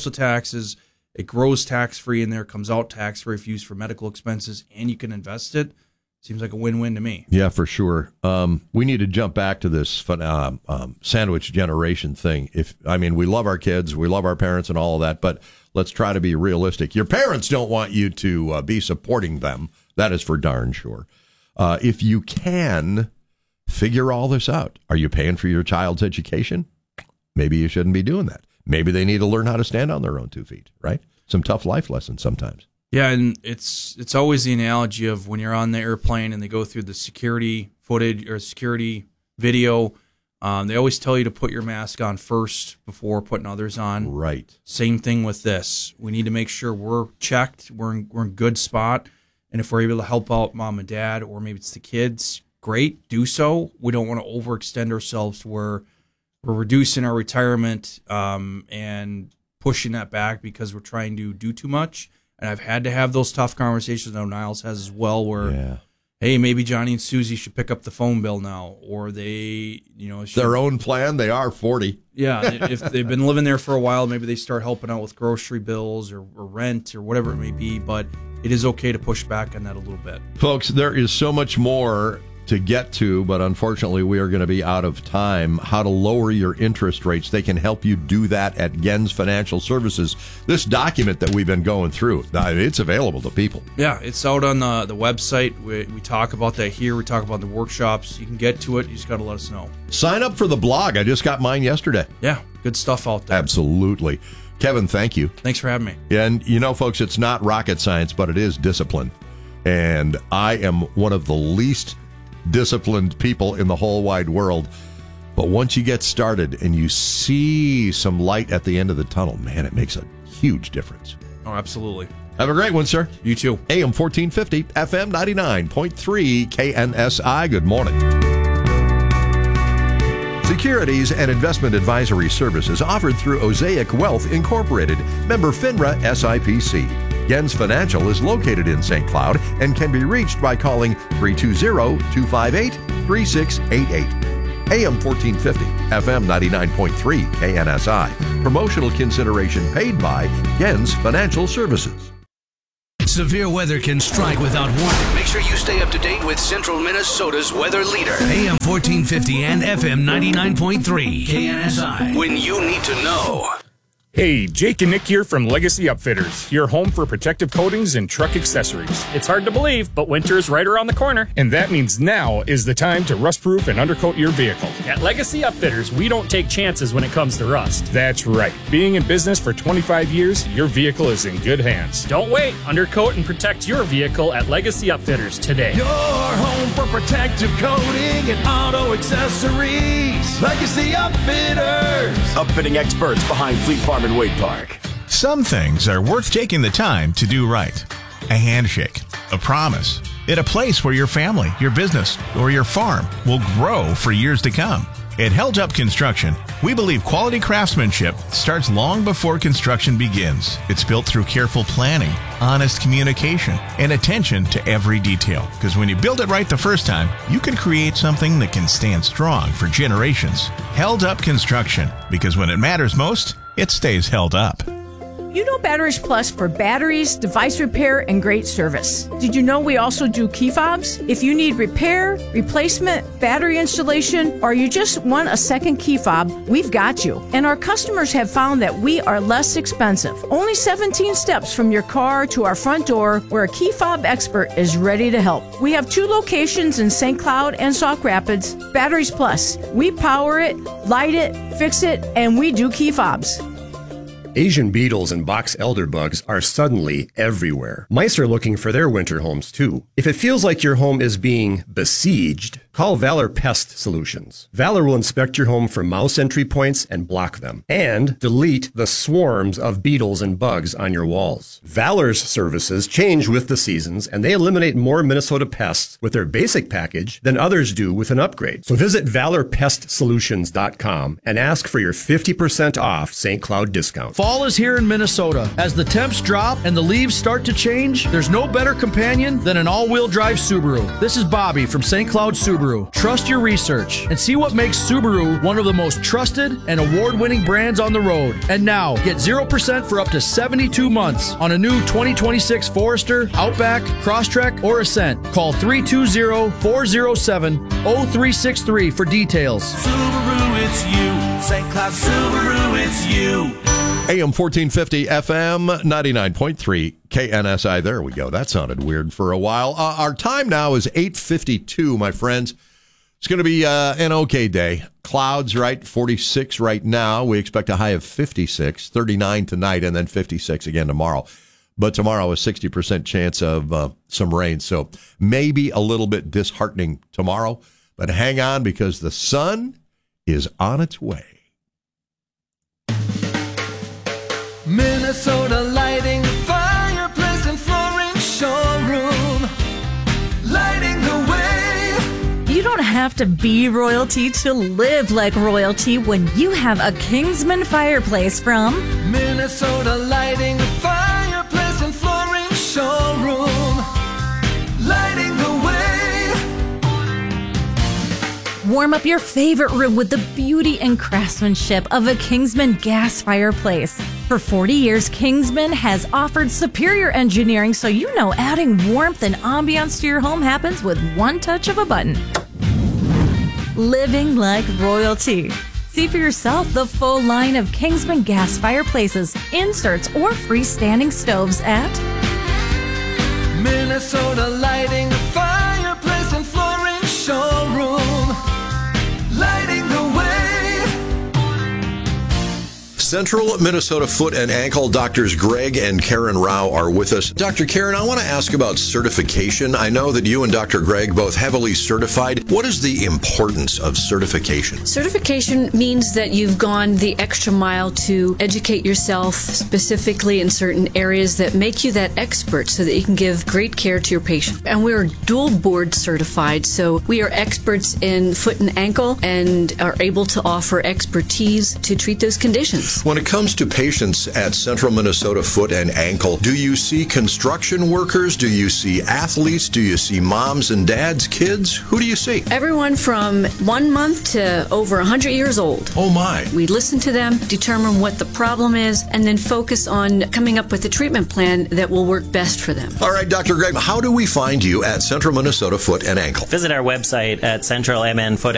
It grows tax-free in there, comes out tax-free if used for medical expenses, and you can invest it. Seems like a win-win to me. Yeah, for sure. We need to jump back to this sandwich generation thing. We love our kids, we love our parents and all of that, but let's try to be realistic. Your parents don't want you to be supporting them. That is for darn sure. If you can figure all this out, are you paying for your child's education? Maybe you shouldn't be doing that. Maybe they need to learn how to stand on their own 2 feet, right? Some tough life lessons sometimes. Yeah, and it's always the analogy of when you're on the airplane and they go through the security footage or security video. They always tell you to put your mask on first before putting others on. Right. Same thing with this. We need to make sure we're checked, we're in good spot, and if we're able to help out mom and dad, or maybe it's the kids, great, do so. We don't want to overextend ourselves to where we're reducing our retirement and pushing that back because we're trying to do too much. And I've had to have those tough conversations. I know Niles has as well, where, hey, maybe Johnny and Susie should pick up the phone bill now, or they, their own plan. They are 40. Yeah, if they've been living there for a while, maybe they start helping out with grocery bills or rent or whatever it may be. But it is okay to push back on that a little bit. Folks, there is so much more to get to, but unfortunately we are going to be out of time. How to lower your interest rates. They can help you do that at Gens Financial Services. This document that we've been going through, it's available to people. Yeah, it's out on the website. We talk about that here. We talk about the workshops. You can get to it. You just got to let us know. Sign up for the blog. I just got mine yesterday. Yeah, good stuff out there. Absolutely. Kevin, thank you. Thanks for having me. And folks, it's not rocket science, but it is discipline. And I am one of the least disciplined people in the whole wide world. But once you get started and you see some light at the end of the tunnel, man, it makes a huge difference. Oh, absolutely. Have a great one, sir. You too. AM 1450, FM 99.3, KNSI. Good morning. Securities and investment advisory services offered through Osaic Wealth Incorporated, member FINRA SIPC. Gens Financial is located in St. Cloud and can be reached by calling 320-258-3688. AM 1450, FM 99.3, KNSI. Promotional consideration paid by Gens Financial Services. Severe weather can strike without warning. Make sure you stay up to date with Central Minnesota's weather leader. AM 1450 and FM 99.3, KNSI. When you need to know. Hey, Jake and Nick here from Legacy Upfitters, your home for protective coatings and truck accessories. It's hard to believe, but winter is right around the corner. And that means now is the time to rust-proof and undercoat your vehicle. At Legacy Upfitters, we don't take chances when it comes to rust. That's right. Being in business for 25 years, your vehicle is in good hands. Don't wait. Undercoat and protect your vehicle at Legacy Upfitters today. Your home for protective coating and auto accessories. Legacy Upfitters. Upfitting experts behind Fleet Farm and Wade Park. Some things are worth taking the time to do right. A handshake, a promise, at a place where your family, your business, or your farm will grow for years to come. At Held Up Construction, we believe quality craftsmanship starts long before construction begins. It's built through careful planning, honest communication, and attention to every detail. Because when you build it right the first time, you can create something that can stand strong for generations. Held Up Construction, because when it matters most, it stays held up. You know Batteries Plus for batteries, device repair, and great service. Did you know we also do key fobs? If you need repair, replacement, battery installation, or you just want a second key fob, we've got you. And our customers have found that we are less expensive. Only 17 steps from your car to our front door, where a key fob expert is ready to help. We have 2 locations in St. Cloud and Sauk Rapids. Batteries Plus. We power it, light it, fix it, and we do key fobs. Asian beetles and box elder bugs are suddenly everywhere. Mice are looking for their winter homes too. If it feels like your home is being besieged, call Valor Pest Solutions. Valor will inspect your home for mouse entry points and block them, and delete the swarms of beetles and bugs on your walls. Valor's services change with the seasons, and they eliminate more Minnesota pests with their basic package than others do with an upgrade. So visit ValorPestSolutions.com and ask for your 50% off St. Cloud discount. Fall is here in Minnesota. As the temps drop and the leaves start to change, there's no better companion than an all-wheel drive Subaru. This is Bobby from St. Cloud Subaru. Trust your research and see what makes Subaru one of the most trusted and award-winning brands on the road. And now, get 0% for up to 72 months on a new 2026 Forester, Outback, Crosstrek, or Ascent. Call 320-407-0363 for details. Subaru, it's you. St. Cloud Subaru, it's you. AM 1450, FM 99.3, KNSI. There we go. That sounded weird for a while. Our time now is 8:52, my friends. It's going to be an okay day. Clouds, right? 46 right now. We expect a high of 56, 39 tonight, and then 56 again tomorrow. But tomorrow, a 60% chance of some rain. So maybe a little bit disheartening tomorrow. But hang on, because the sun is on its way. Minnesota Lighting, fireplace and flooring showroom, lighting the way. You don't have to be royalty to live like royalty when you have a Kingsman fireplace from Minnesota Lighting, fireplace and flooring showroom, lighting the way. Warm up your favorite room with the beauty and craftsmanship of a Kingsman gas fireplace. For 40 years, Kingsman has offered superior engineering, so you know adding warmth and ambiance to your home happens with one touch of a button. living like royalty. See for yourself the full line of Kingsman gas fireplaces, inserts, or freestanding stoves at Minnesota Lighting, fireplace and flooring showroom. Lighting the way. Central Minnesota Foot and Ankle doctors Greg and Karen Rao are with us. Dr. Karen, I want to ask about certification. I know that you and Dr. Greg both heavily certified. What is the importance of certification? Certification means that you've gone the extra mile to educate yourself specifically in certain areas that make you that expert so that you can give great care to your patient. And we're dual board certified, so we are experts in foot and ankle and are able to offer expertise to treat those conditions. When it comes to patients at Central Minnesota Foot and Ankle, do you see construction workers? Do you see athletes? Do you see moms and dads, kids? Who do you see? Everyone from 1 month to over 100 years old. Oh my. We listen to them, determine what the problem is, and then focus on coming up with a treatment plan that will work best for them. All right, Dr. Greg, how do we find you at Central Minnesota Foot and Ankle? Visit our website at centralmnfoot